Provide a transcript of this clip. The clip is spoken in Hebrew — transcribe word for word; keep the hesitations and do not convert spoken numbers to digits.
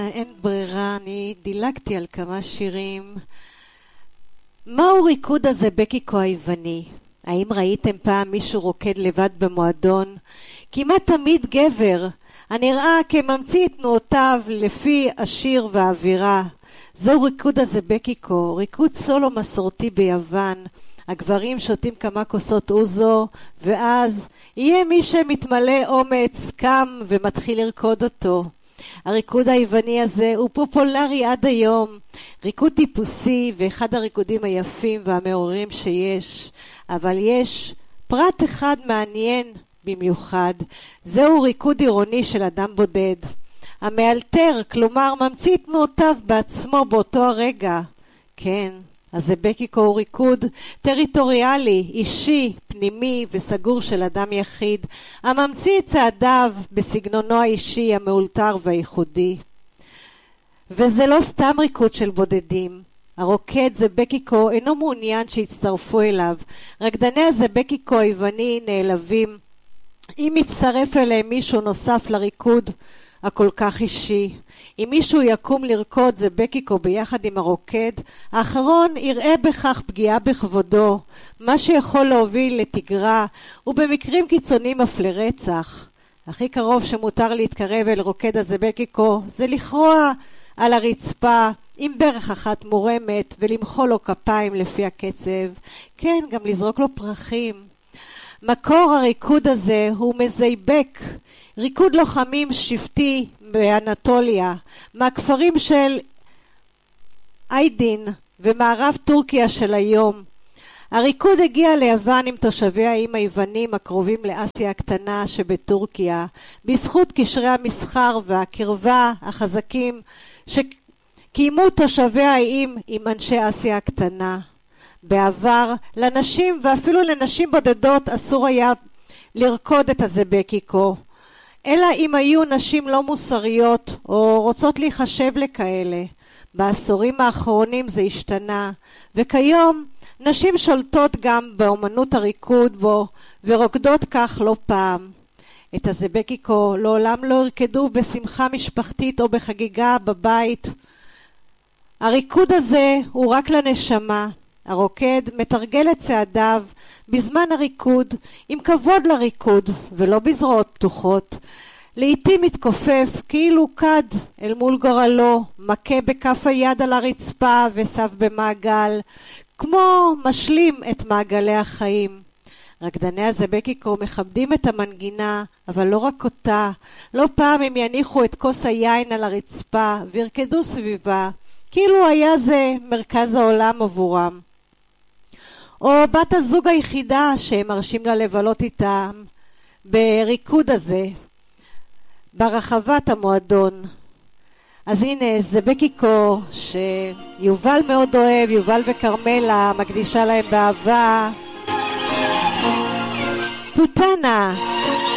אין ברירה, אני דילגתי על כמה שירים. מהו ריקוד הזבקיקו היווני? האם ראיתם פעם מישהו רוקד לבד במועדון? כמעט תמיד גבר, הנראה כממציא תנועותיו לפי השיר והאווירה. זהו ריקוד הזבקיקו, ריקוד סולו מסורתי ביוון. הגברים שותים כמה כוסות אוזו, ואז יהיה מי שמתמלא אומץ, קם ומתחיל לרקוד אותו. הריקוד היווני הזה הוא פופולרי עד היום, ריקוד טיפוסי ואחד הריקודים היפים והמעוררים שיש, אבל יש פרט אחד מעניין במיוחד, זהו ריקוד עירוני של אדם בודד. המאלתר, כלומר ממציא תנועותיו בעצמו באותו הרגע. כן, הזבקיקו הוא ריקוד טריטוריאלי, אישי, פנימי וסגור של אדם יחיד, הממציא את צעדיו בסגנונו האישי המאולתר והייחודי. וזה לא סתם ריקוד של בודדים. הרוקד זבקיקו אינו מעוניין שיצטרפו אליו. רקדני הזבקיקו היווני נעלבים אם מצטרף אליהם מישהו נוסף לריקוד הכל כך אישי. אם מישהו יקום לרקוד זבקיקו ביחד עם הרוקד, האחרון יראה בכך פגיעה בכבודו, מה שיכול להוביל לתגרה, ובמקרים קיצוניים אף לרצח. הכי קרוב שמותר להתקרב אל רוקד הזבקיקו זה לכרוע על הרצפה עם ברך אחת מורמת ולמחוא לו כפיים לפי הקצב, כן, גם לזרוק לו פרחים. מקור הריקוד הזה הוא מזייבק, ריקוד לוחמים שבטי באנטוליה, מהכפרים של איידין ומערב טורקיה של היום. הריקוד הגיע ליוון עם תושבי האיים היוונים הקרובים לאסיה הקטנה שבטורקיה, בזכות קשרי המסחר והקרבה החזקים שקיימו תושבי האיים עם אנשי אסיה הקטנה. בעבר לנשים ואפילו לנשים בודדות אסור היה לרקוד את הזבקיקו, אלא אם היו נשים לא מוסריות או רוצות להיחשב לכאלה. בעשורים האחרונים זה השתנה, וכיום נשים שולטות גם באומנות הריקוד בו ורוקדות כך לא פעם. את הזבקיקו לעולם לא הרקדו בשמחה משפחתית או בחגיגה בבית. הריקוד הזה הוא רק לנשמה. הרוקד מתרגל את צעדיו בזמן הריקוד עם כבוד לריקוד ולא בזרועות פתוחות. לעתים מתכופף כאילו קד אל מול גורלו, מכה בכף היד על הרצפה וסף במעגל, כמו משלים את מעגלי החיים. רקדני הזבקיקו מכבדים את המנגינה, אבל לא רק אותה. לא פעם הם יניחו את כוס היין על הרצפה וירקדו סביבה, כאילו היה זה מרכז העולם עבורם. או בת הזוג היחידה שהם מרשים לה לבלות איתם בריקוד הזה, ברחבת המועדון. אז הנה זבקיקו שיובל מאוד אוהב, יובל וקרמלה מקדישה להם באהבה. פוטנה.